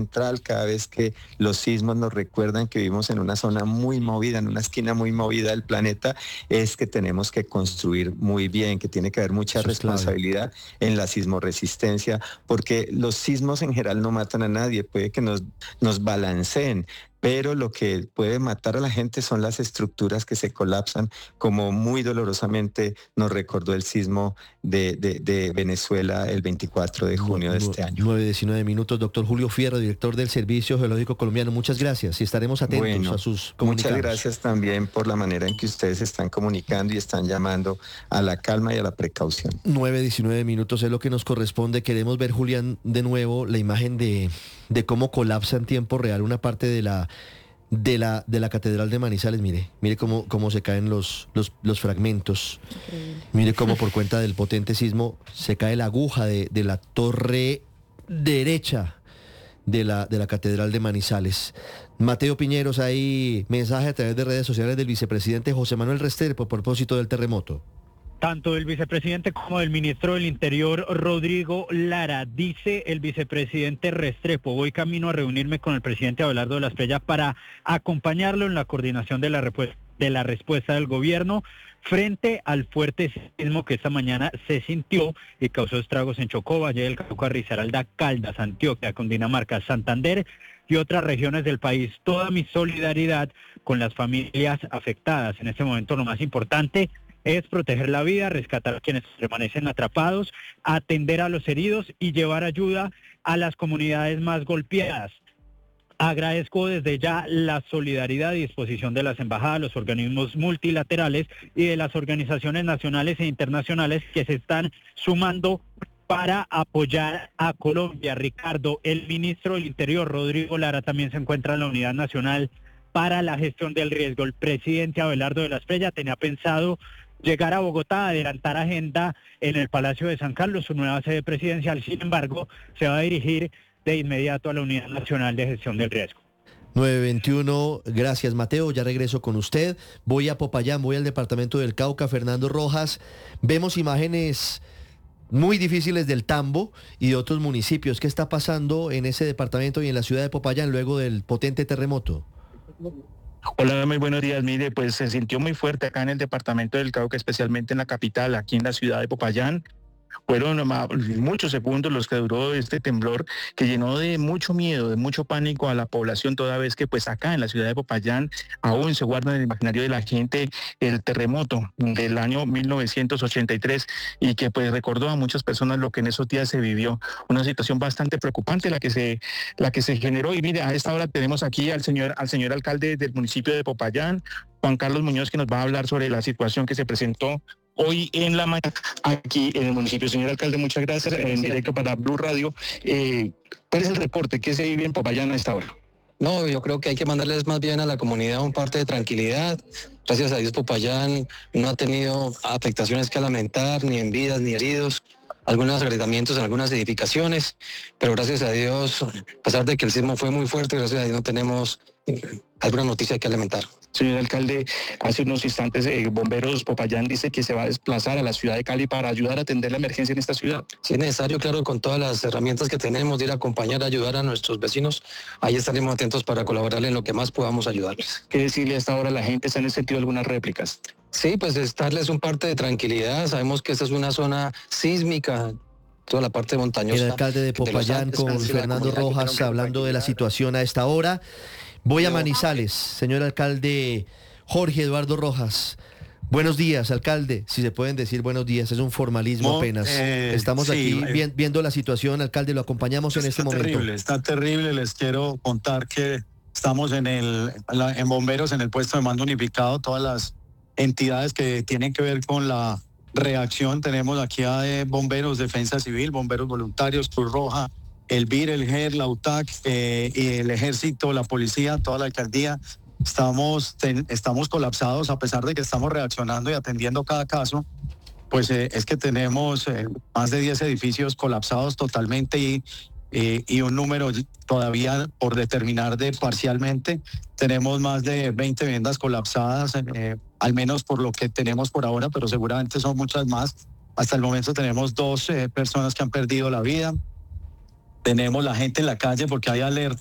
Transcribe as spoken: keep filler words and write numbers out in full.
central, cada vez que los sismos nos recuerdan que vivimos en una zona muy movida, en una esquina muy movida del planeta, es que tenemos que construir muy bien, que tiene que haber mucha responsabilidad en la sismoresistencia, porque los sismos en general no matan a nadie, puede que nos, nos balanceen, pero lo que puede matar a la gente son las estructuras que se colapsan, como muy dolorosamente nos recordó el sismo de, de, de Venezuela el veinticuatro de junio de este año. nueve diecinueve minutos, doctor Julio Fierro, director del Servicio Geológico Colombiano. Muchas gracias y estaremos atentos bueno, a sus comunicados. Muchas gracias también por la manera en que ustedes están comunicando y están llamando a la calma y a la precaución. nueve diecinueve minutos es lo que nos corresponde. Queremos ver, Julián, de nuevo la imagen de, de cómo colapsa en tiempo real una parte de la de la de la Catedral de Manizales. Mire, mire cómo, cómo se caen los, los, los fragmentos. Increíble. Mire cómo por cuenta del potente sismo se cae la aguja de, de la torre derecha de la, de la Catedral de Manizales. Mateo Piñeros, hay mensaje a través de redes sociales del vicepresidente José Manuel Restrepo a propósito del terremoto. Tanto del vicepresidente como del ministro del Interior, Rodrigo Lara. Dice el vicepresidente Restrepo: voy camino a reunirme con el presidente Abelardo de la Espriella para acompañarlo en la coordinación de la, repu- de la respuesta del gobierno frente al fuerte sismo que esta mañana se sintió y causó estragos en Chocó, Valle del Cauca, Risaralda, Caldas, Antioquia, Cundinamarca, Santander y otras regiones del país. Toda mi solidaridad con las familias afectadas. En este momento lo más importante es proteger la vida, rescatar a quienes permanecen atrapados, atender a los heridos y llevar ayuda a las comunidades más golpeadas. Agradezco desde ya la solidaridad y disposición de las embajadas, los organismos multilaterales y de las organizaciones nacionales e internacionales que se están sumando para apoyar a Colombia. Ricardo, el ministro del Interior, Rodrigo Lara, también se encuentra en la Unidad Nacional para la Gestión del Riesgo. El presidente Abelardo de la Espriella tenía pensado llegar a Bogotá, adelantar agenda en el Palacio de San Carlos, su nueva sede presidencial. Sin embargo, se va a dirigir de inmediato a la Unidad Nacional de Gestión del Riesgo. nueve veintiuno, gracias Mateo, ya regreso con usted. Voy a Popayán, voy al departamento del Cauca, Fernando Rojas. Vemos imágenes muy difíciles del Tambo y de otros municipios. ¿Qué está pasando en ese departamento y en la ciudad de Popayán luego del potente terremoto? Hola, muy buenos días. Mire, pues se sintió muy fuerte acá en el departamento del Cauca, especialmente en la capital, aquí en la ciudad de Popayán. Fueron muchos segundos los que duró este temblor, que llenó de mucho miedo, de mucho pánico a la población, toda vez que pues acá en la ciudad de Popayán aún se guarda en el imaginario de la gente el terremoto del año mil novecientos ochenta y tres y que pues recordó a muchas personas lo que en esos días se vivió. Una situación bastante preocupante la que se, la que se generó. Y mire, a esta hora tenemos aquí al señor, al señor alcalde del municipio de Popayán, Juan Carlos Muñoz, que nos va a hablar sobre la situación que se presentó hoy en la mañana aquí en el municipio. Señor alcalde, muchas gracias. En directo para Blue Radio. Eh, ¿Cuál es el reporte? ¿Qué se vive en Popayán a esta hora? No, yo creo que hay que mandarles más bien a la comunidad un parte de tranquilidad. Gracias a Dios Popayán no ha tenido afectaciones que lamentar, ni en vidas ni heridos. Algunos agregamientos en algunas edificaciones, pero gracias a Dios, a pesar de que el sismo fue muy fuerte, gracias a Dios no tenemos alguna noticia que lamentar. Señor alcalde, hace unos instantes eh, Bomberos Popayán dice que se va a desplazar a la ciudad de Cali para ayudar a atender la emergencia en esta ciudad. Si es necesario, claro, con todas las herramientas que tenemos de ir a acompañar, a ayudar a nuestros vecinos, ahí estaremos atentos para colaborar en lo que más podamos ayudarles. ¿Qué decirle hasta ahora a la gente? ¿Se han sentido algunas réplicas? Sí, pues estarles un parte de tranquilidad. Sabemos que esta es una zona sísmica, toda la parte montañosa. El alcalde de Popayán con Fernando Rojas hablando de la situación a esta hora. Voy a Manizales, señor alcalde Jorge Eduardo Rojas. Buenos días, alcalde. Si se pueden decir buenos días, es un formalismo no, apenas. Eh, Estamos sí, aquí eh, vi- viendo la situación, alcalde, lo acompañamos en este momento. Está terrible, está terrible. Les quiero contar que estamos en el en Bomberos, en el puesto de mando unificado, todas las entidades que tienen que ver con la reacción. Tenemos aquí a eh, Bomberos, Defensa Civil, Bomberos Voluntarios, Cruz Roja, el B I R, el G E R, la U T A C eh, y el Ejército, la Policía, toda la alcaldía. Estamos, ten, estamos colapsados a pesar de que estamos reaccionando y atendiendo cada caso. Pues eh, es que tenemos eh, más de diez edificios colapsados totalmente y, eh, y un número todavía por determinar de parcialmente. Tenemos más de veinte viviendas colapsadas, eh, al menos por lo que tenemos por ahora, pero seguramente son muchas más. Hasta el momento tenemos dos eh, personas que han perdido la vida. tenemos la gente en la calle porque hay alerta